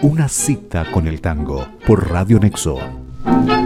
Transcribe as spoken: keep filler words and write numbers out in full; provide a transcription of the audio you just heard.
Una cita con el tango por Radio Nexo.